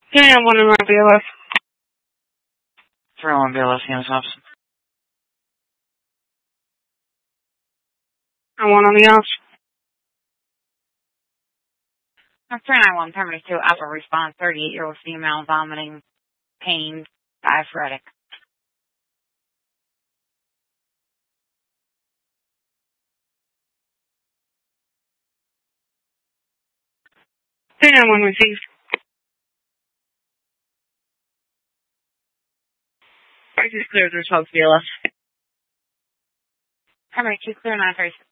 Yeah, I'm one of my BLS. 301 BLS, Campus Office. I'm one on the ops. 391, Terminus 2, Alpha Response, 38-year-old female, vomiting, pain, diaphoretic. Yeah, one received. I just cleared the results BLS. Terminus 2, clear 936.